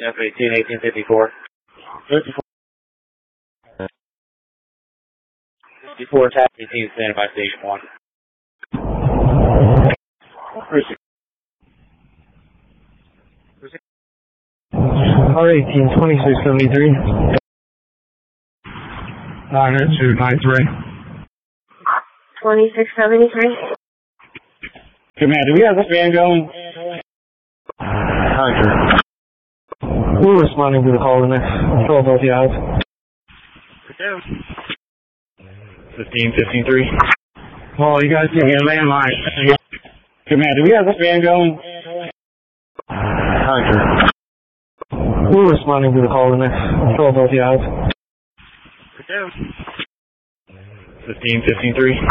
F-18, 1854. 54 attack, 18 standing by station 1. R-18, 2673. 90293. 2673. Command, do we have this van going? Hunter. We're responding to the call in the next 12 LTIs. 15-15-3. Oh, you guys give me a landline. Command, do we have this van going? Hunter. We're responding to the call in the next 12 LTIs. 15-15-3.